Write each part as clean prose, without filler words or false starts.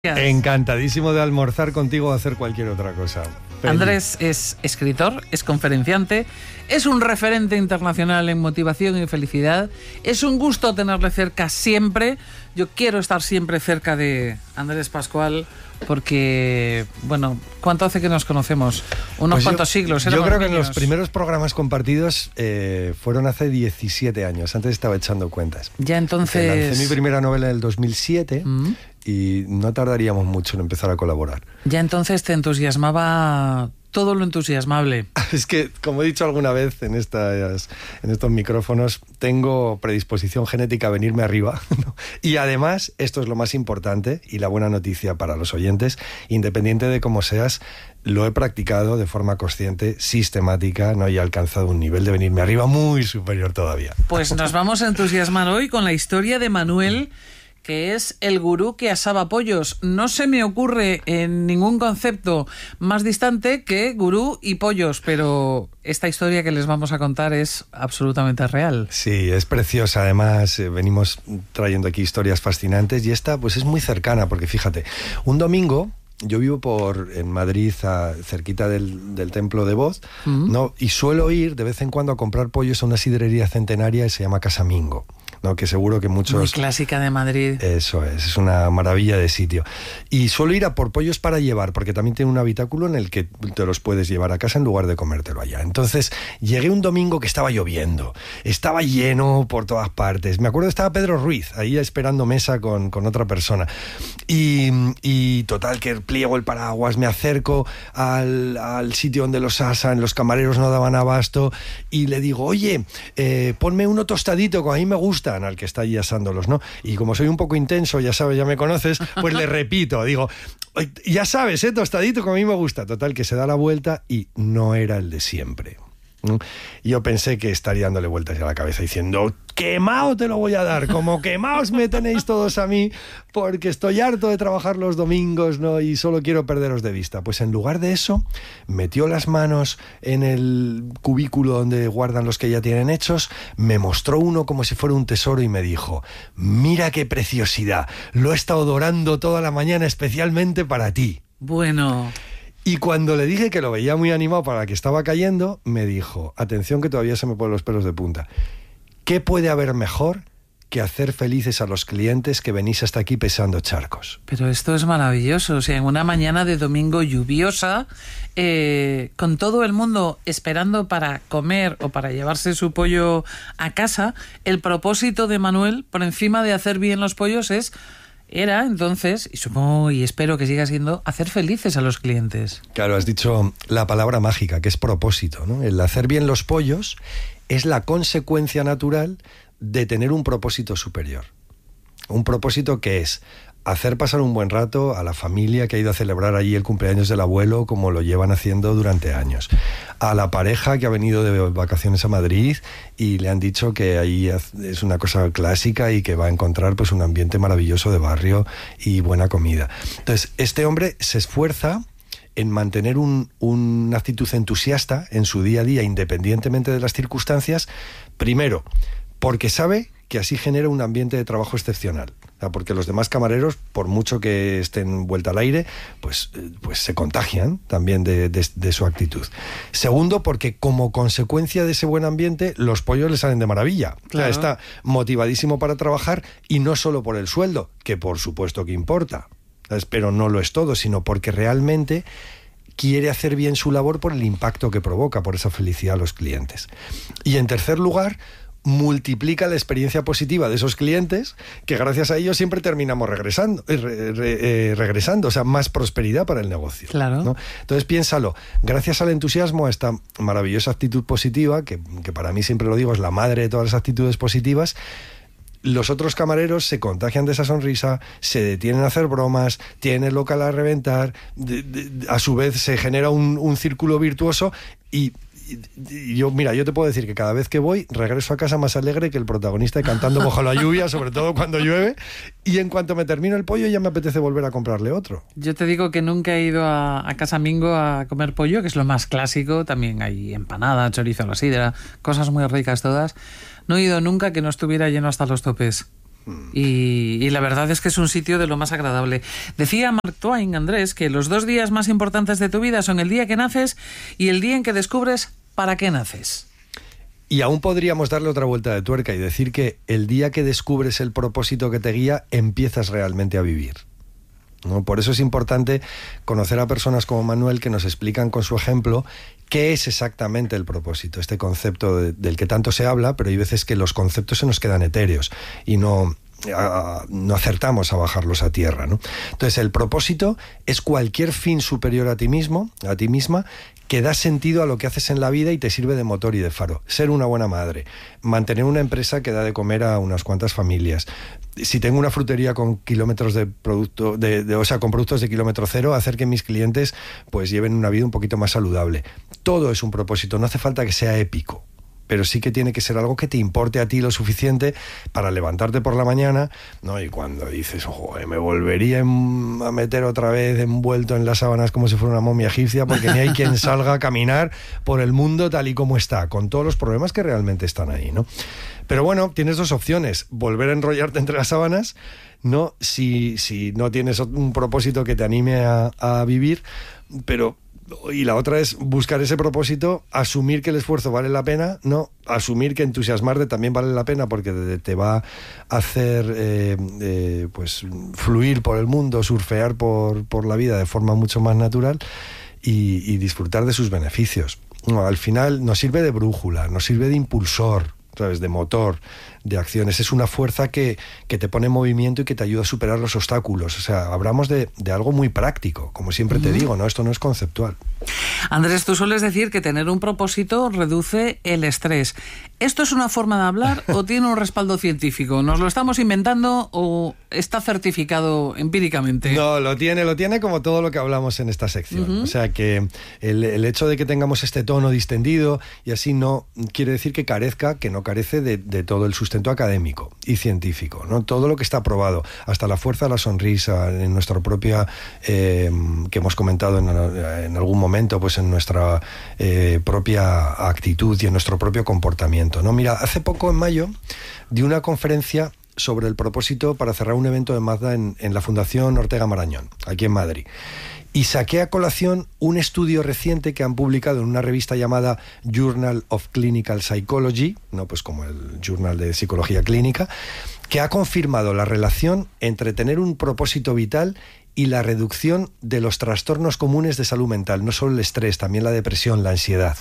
Encantadísimo de almorzar contigo o hacer cualquier otra cosa. Andrés es escritor, es conferenciante, es un referente internacional en motivación y felicidad. Es un gusto tenerle cerca siempre. Yo quiero estar siempre cerca de Andrés Pascual porque, bueno, ¿cuánto hace que nos conocemos? Unos cuantos siglos. Yo creo que en los primeros programas compartidos fueron hace 17 años. Antes estaba echando cuentas. Ya entonces... Lancé mi primera novela en el 2007 y no tardaríamos mucho en empezar a colaborar. Ya entonces te entusiasmaba todo lo entusiasmable. Es que, como he dicho alguna vez en estos micrófonos, tengo predisposición genética a venirme arriba, ¿no? Y además, esto es lo más importante y la buena noticia para los oyentes, independiente de cómo seas, lo he practicado de forma consciente, sistemática, ¿no? Y he alcanzado un nivel de venirme arriba muy superior todavía. Pues nos vamos a entusiasmar hoy con la historia de Manuel, que es el gurú que asaba pollos. No se me ocurre en ningún concepto más distante que gurú y pollos, pero esta historia que les vamos a contar es absolutamente real. Sí, es preciosa. Además, venimos trayendo aquí historias fascinantes y esta pues es muy cercana, porque fíjate, un domingo... Yo vivo en Madrid, cerquita del Templo de Voz, ¿no? Y suelo ir de vez en cuando a comprar pollos a una sidrería centenaria que se llama Casamingo, ¿no? Que seguro que muchos... Muy clásica de Madrid. Eso es una maravilla de sitio. Y suelo ir a por pollos para llevar, porque también tiene un habitáculo en el que te los puedes llevar a casa en lugar de comértelo allá. Entonces, llegué un domingo que estaba lloviendo, estaba lleno por todas partes. Me acuerdo que estaba Pedro Ruiz ahí esperando mesa con otra persona. Y total, que pliego el paraguas, me acerco al sitio donde los asan, los camareros no daban abasto, y le digo, oye, ponme uno tostadito, como a mí me gustan, al que está ahí asándolos, ¿no? Y como soy un poco intenso, ya sabes, ya me conoces, pues le repito, digo, ya sabes, tostadito, como a mí me gusta. Total, que se da la vuelta y no era el de siempre. Yo pensé que estaría dándole vueltas a la cabeza diciendo, quemado te lo voy a dar, como quemaos me tenéis todos a mí, porque estoy harto de trabajar los domingos, ¿no? Y solo quiero perderos de vista. Pues en lugar de eso, metió las manos en el cubículo donde guardan los que ya tienen hechos, me mostró uno como si fuera un tesoro y me dijo, mira qué preciosidad, lo he estado dorando toda la mañana especialmente para ti. Bueno... Y cuando le dije que lo veía muy animado para la que estaba cayendo, me dijo, atención que todavía se me ponen los pelos de punta, ¿qué puede haber mejor que hacer felices a los clientes que venís hasta aquí pesando charcos? Pero esto es maravilloso, o sea, en una mañana de domingo lluviosa, con todo el mundo esperando para comer o para llevarse su pollo a casa, el propósito de Manuel, por encima de hacer bien los pollos, era entonces, y supongo y espero que siga siendo, hacer felices a los clientes. Claro, has dicho la palabra mágica, que es propósito, ¿no? El hacer bien los pollos es la consecuencia natural de tener un propósito superior. Un propósito que es hacer pasar un buen rato a la familia que ha ido a celebrar allí el cumpleaños del abuelo, como lo llevan haciendo durante años. A la pareja que ha venido de vacaciones a Madrid y le han dicho que ahí es una cosa clásica y que va a encontrar pues un ambiente maravilloso de barrio y buena comida. Entonces, este hombre se esfuerza en mantener una actitud entusiasta en su día a día, independientemente de las circunstancias, primero, porque sabe que así genera un ambiente de trabajo excepcional. Porque los demás camareros, por mucho que estén vuelta al aire, pues se contagian también de su actitud. Segundo, porque como consecuencia de ese buen ambiente, los pollos le salen de maravilla. Claro. O sea, está motivadísimo para trabajar y no solo por el sueldo, que por supuesto que importa, ¿sabes? Pero no lo es todo, sino porque realmente quiere hacer bien su labor por el impacto que provoca, por esa felicidad a los clientes. Y en tercer lugar, multiplica la experiencia positiva de esos clientes, que gracias a ellos siempre terminamos regresando, o sea, más prosperidad para el negocio. Claro. ¿No? Entonces piénsalo, gracias al entusiasmo, a esta maravillosa actitud positiva, que para mí siempre lo digo, es la madre de todas las actitudes positivas, los otros camareros se contagian de esa sonrisa, se detienen a hacer bromas, tienen el local a reventar, a su vez se genera un círculo virtuoso y yo te puedo decir que cada vez que voy regreso a casa más alegre que el protagonista cantando bajo la lluvia, sobre todo cuando llueve, y en cuanto me termino el pollo ya me apetece volver a comprarle otro. Yo te digo que nunca he ido a Casamingo a comer pollo, que es lo más clásico, también hay empanada, chorizo a la sidra, cosas muy ricas todas. No he ido nunca que no estuviera lleno hasta los topes. Y la verdad es que es un sitio de lo más agradable. Decía Mark Twain, Andrés, que los 2 días más importantes de tu vida son el día que naces y el día en que descubres para qué naces. Y aún podríamos darle otra vuelta de tuerca y decir que el día que descubres el propósito que te guía, empiezas realmente a vivir, ¿no? Por eso es importante conocer a personas como Manuel, que nos explican con su ejemplo qué es exactamente el propósito, este concepto del que tanto se habla, pero hay veces que los conceptos se nos quedan etéreos y no acertamos a bajarlos a tierra, ¿no? Entonces, el propósito es cualquier fin superior a ti mismo, a ti misma, que da sentido a lo que haces en la vida y te sirve de motor y de faro. Ser una buena madre, mantener una empresa que da de comer a unas cuantas familias. Si tengo una frutería con kilómetros de producto, o sea, con productos de kilómetro cero, hacer que mis clientes pues lleven una vida un poquito más saludable. Todo es un propósito, no hace falta que sea épico, pero sí que tiene que ser algo que te importe a ti lo suficiente para levantarte por la mañana, ¿no? Y cuando dices, joder, me volvería a meter otra vez envuelto en las sábanas como si fuera una momia egipcia, porque ni hay quien salga a caminar por el mundo tal y como está, con todos los problemas que realmente están ahí, ¿no? Pero bueno, tienes 2 opciones: volver a enrollarte entre las sábanas, ¿no? Si no tienes un propósito que te anime a vivir, y la otra es buscar ese propósito, asumir que el esfuerzo vale la pena, ¿no? Asumir que entusiasmarte también vale la pena, porque te va a hacer pues fluir por el mundo, surfear por la vida de forma mucho más natural y disfrutar de sus beneficios. No, al final nos sirve de brújula, nos sirve de impulsor, ¿sabes? De motor, de acciones. Es una fuerza que te pone en movimiento y que te ayuda a superar los obstáculos. O sea, hablamos de algo muy práctico, como siempre te digo, ¿no? Esto no es conceptual. Andrés, tú sueles decir que tener un propósito reduce el estrés. ¿Esto es una forma de hablar o tiene un respaldo científico? ¿Nos lo estamos inventando o está certificado empíricamente? No, lo tiene como todo lo que hablamos en esta sección. O sea, que el hecho de que tengamos este tono distendido y así no quiere decir que no carece de todo el sustento académico y científico, ¿no? Todo lo que está probado, hasta la fuerza de la sonrisa, en nuestra propia, que hemos comentado en algún momento, pues en nuestra propia actitud y en nuestro propio comportamiento, ¿no? Mira, hace poco, en mayo, di una conferencia sobre el propósito para cerrar un evento de Mazda en la Fundación Ortega Marañón, aquí en Madrid. Y saqué a colación un estudio reciente que han publicado en una revista llamada Journal of Clinical Psychology, no pues como el Journal de Psicología Clínica, que ha confirmado la relación entre tener un propósito vital y la reducción de los trastornos comunes de salud mental, no solo el estrés, también la depresión, la ansiedad.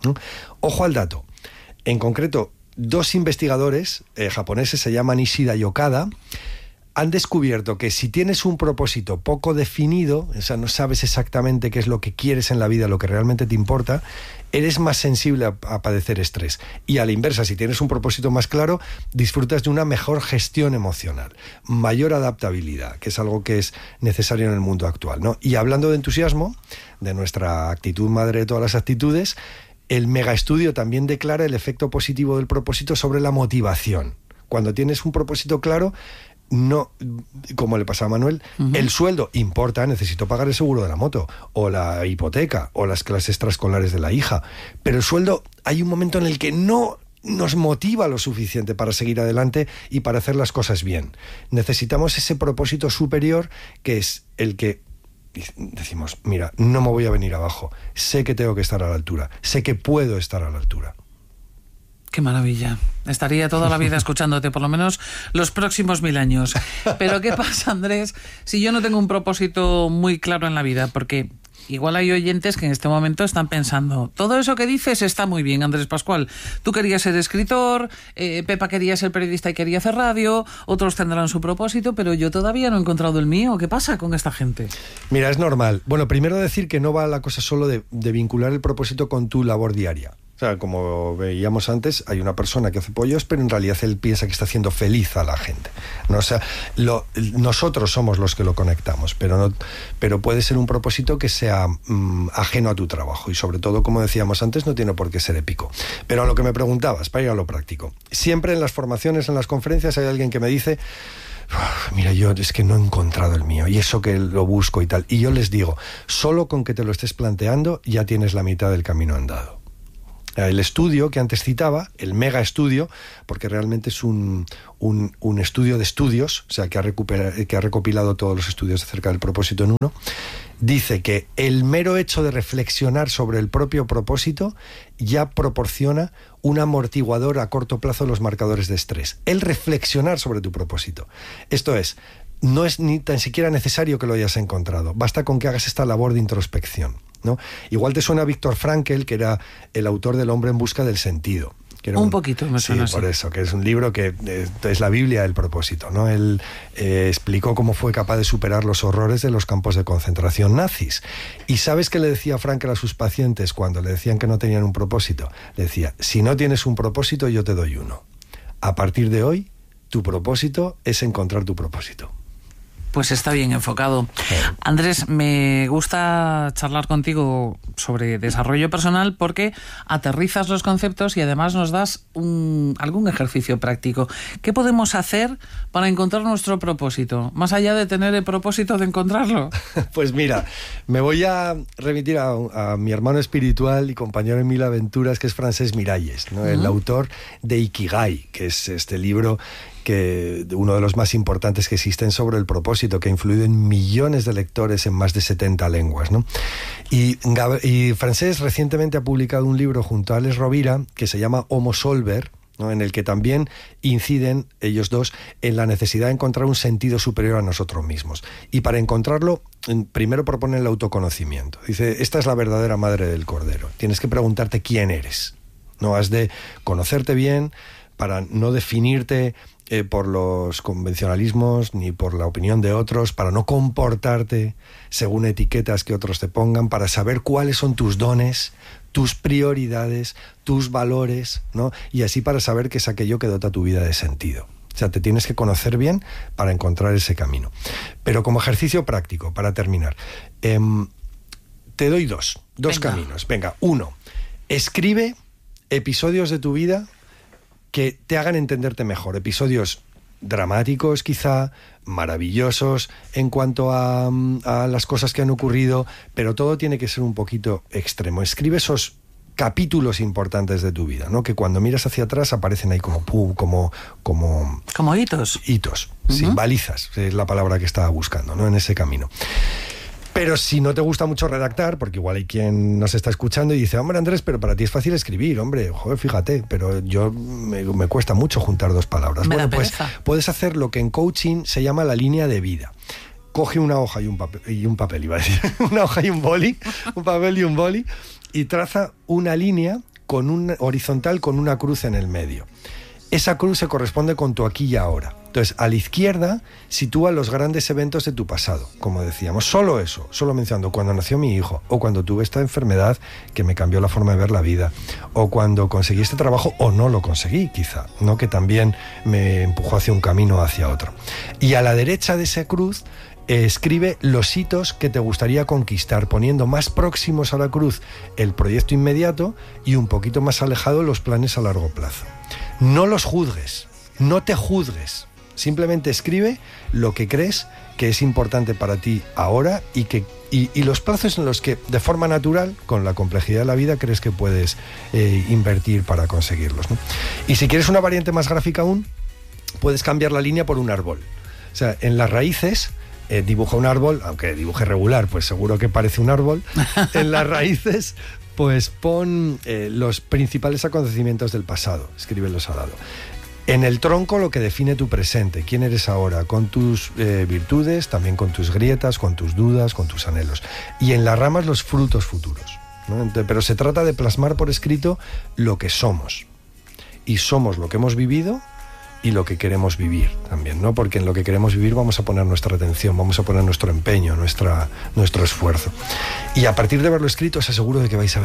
Ojo al dato. En concreto, 2 investigadores japoneses, se llaman Ishida y Okada, han descubierto que si tienes un propósito poco definido, o sea, no sabes exactamente qué es lo que quieres en la vida, lo que realmente te importa, eres más sensible a padecer estrés. Y a la inversa, si tienes un propósito más claro, disfrutas de una mejor gestión emocional, mayor adaptabilidad, que es algo que es necesario en el mundo actual, ¿no? Y hablando de entusiasmo, de nuestra actitud madre de todas las actitudes, el megaestudio también declara el efecto positivo del propósito sobre la motivación. Cuando tienes un propósito claro, no, como le pasa a Manuel, el sueldo importa, necesito pagar el seguro de la moto, o la hipoteca, o las clases extraescolares de la hija, pero el sueldo, hay un momento en el que no nos motiva lo suficiente para seguir adelante y para hacer las cosas bien. Necesitamos ese propósito superior, que es el que decimos, mira, no me voy a venir abajo, sé que tengo que estar a la altura, sé que puedo estar a la altura. Qué maravilla. Estaría toda la vida escuchándote, por lo menos los próximos 1000 años. Pero ¿qué pasa, Andrés, si yo no tengo un propósito muy claro en la vida? Porque igual hay oyentes que en este momento están pensando, todo eso que dices está muy bien, Andrés Pascual. Tú querías ser escritor, Pepa quería ser periodista y quería hacer radio, otros tendrán su propósito, pero yo todavía no he encontrado el mío. ¿Qué pasa con esta gente? Mira, es normal. Bueno, primero decir que no va la cosa solo de vincular el propósito con tu labor diaria. O sea, como veíamos antes, hay una persona que hace pollos, pero en realidad él piensa que está haciendo feliz a la gente, ¿no? O sea, nosotros somos los que lo conectamos, pero puede ser un propósito que sea ajeno a tu trabajo y sobre todo, como decíamos antes, no tiene por qué ser épico. Pero a lo que me preguntabas, para ir a lo práctico, siempre en las formaciones, en las conferencias, hay alguien que me dice, mira, yo es que no he encontrado el mío y eso que lo busco y tal. Y yo les digo, solo con que te lo estés planteando ya tienes la mitad del camino andado. El estudio que antes citaba, el mega estudio, porque realmente es un estudio de estudios, o sea, que ha recopilado todos los estudios acerca del propósito en uno, dice que el mero hecho de reflexionar sobre el propio propósito ya proporciona un amortiguador a corto plazo de los marcadores de estrés. El reflexionar sobre tu propósito. Esto es, no es ni tan siquiera necesario que lo hayas encontrado, basta con que hagas esta labor de introspección, ¿no? Igual te suena Viktor Frankl, que era el autor del Hombre en busca del sentido. Que era un poquito me suena así. Por así. eso, que es un libro que es la Biblia del propósito, ¿no? Él explicó cómo fue capaz de superar los horrores de los campos de concentración nazis. ¿Y sabes qué le decía Frankl a sus pacientes cuando le decían que no tenían un propósito? Le decía, si no tienes un propósito, yo te doy uno. A partir de hoy, tu propósito es encontrar tu propósito. Pues está bien enfocado. Andrés, me gusta charlar contigo sobre desarrollo personal porque aterrizas los conceptos y además nos das algún ejercicio práctico. ¿Qué podemos hacer para encontrar nuestro propósito? Más allá de tener el propósito de encontrarlo. Pues mira, me voy a remitir a mi hermano espiritual y compañero en mil aventuras, que es Francesc Miralles, ¿no? El autor de Ikigai, que es este libro uno de los más importantes que existen sobre el propósito, que ha influido en millones de lectores en más de 70 lenguas, ¿no? Y Francesc recientemente ha publicado un libro junto a Alex Rovira que se llama Homo Solver, ¿no? En el que también inciden ellos dos en la necesidad de encontrar un sentido superior a nosotros mismos. Y para encontrarlo, primero proponen el autoconocimiento. Dice, esta es la verdadera madre del cordero. Tienes que preguntarte quién eres, ¿no? Has de conocerte bien para no definirte por los convencionalismos ni por la opinión de otros, para no comportarte según etiquetas que otros te pongan, para saber cuáles son tus dones, tus prioridades, tus valores, ¿no? Y así para saber qué es aquello que dota tu vida de sentido. O sea, te tienes que conocer bien para encontrar ese camino. Pero como ejercicio práctico, para terminar, te doy dos caminos. Venga, uno, escribe episodios de tu vida que te hagan entenderte mejor, episodios dramáticos quizá, maravillosos en cuanto a las cosas que han ocurrido, pero todo tiene que ser un poquito extremo. Escribe esos capítulos importantes de tu vida, ¿no? Que cuando miras hacia atrás aparecen ahí como hitos. Hitos, sin balizas, es la palabra que estaba buscando, ¿no? En ese camino. Pero si no te gusta mucho redactar, porque igual hay quien nos está escuchando y dice, hombre Andrés, pero para ti es fácil escribir, hombre, joder, fíjate, pero yo me cuesta mucho juntar dos palabras. Bueno, pues puedes hacer lo que en coaching se llama la línea de vida. Coge una hoja y un papel, iba a decir, una hoja y un boli, un papel y un boli, y traza una línea horizontal con una cruz en el medio. Esa cruz se corresponde con tu aquí y ahora. Entonces, a la izquierda sitúa los grandes eventos de tu pasado, como decíamos. Solo eso, solo mencionando cuando nació mi hijo, o cuando tuve esta enfermedad que me cambió la forma de ver la vida, o cuando conseguí este trabajo, o no lo conseguí, quizá, ¿no? Que también me empujó hacia un camino o hacia otro. Y a la derecha de esa cruz, escribe los hitos que te gustaría conquistar, poniendo más próximos a la cruz el proyecto inmediato y un poquito más alejado los planes a largo plazo. No los juzgues, no te juzgues, simplemente escribe lo que crees que es importante para ti ahora y los plazos en los que de forma natural, con la complejidad de la vida, crees que puedes invertir para conseguirlos, ¿no? Y si quieres una variante más gráfica aún, puedes cambiar la línea por un árbol. O sea, en las raíces dibuja un árbol, aunque dibuje regular, pues seguro que parece un árbol. En las raíces, pues pon los principales acontecimientos del pasado, escríbelos al lado. En el tronco, lo que define tu presente, quién eres ahora, con tus virtudes, también con tus grietas, con tus dudas, con tus anhelos. Y en las ramas, los frutos futuros, ¿no? Pero se trata de plasmar por escrito lo que somos. Y somos lo que hemos vivido y lo que queremos vivir también, ¿no? Porque en lo que queremos vivir vamos a poner nuestra atención, vamos a poner nuestro empeño, nuestro esfuerzo. Y a partir de verlo escrito, os aseguro que vais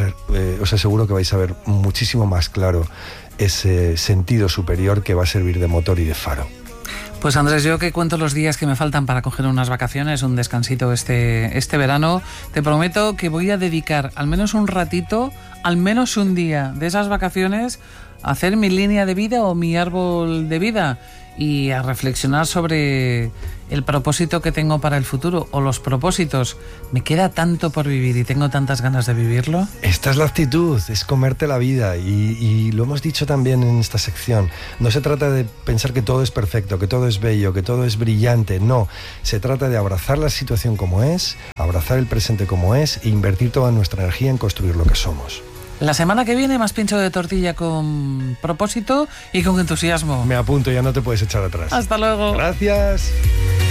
a ver muchísimo más claro ese sentido superior que va a servir de motor y de faro. Pues Andrés, yo que cuento los días que me faltan para coger unas vacaciones, un descansito este verano, te prometo que voy a dedicar al menos un ratito, al menos un día de esas vacaciones hacer mi línea de vida o mi árbol de vida y a reflexionar sobre el propósito que tengo para el futuro o los propósitos. Me queda tanto por vivir y tengo tantas ganas de vivirlo. Esta es la actitud, es comerte la vida y lo hemos dicho también en esta sección. No se trata de pensar que todo es perfecto, que todo es bello, que todo es brillante, no. Se trata de abrazar la situación como es, abrazar el presente como es e invertir toda nuestra energía en construir lo que somos. La semana que viene más pincho de tortilla con propósito y con entusiasmo. Me apunto, ya no te puedes echar atrás. Hasta luego. Gracias.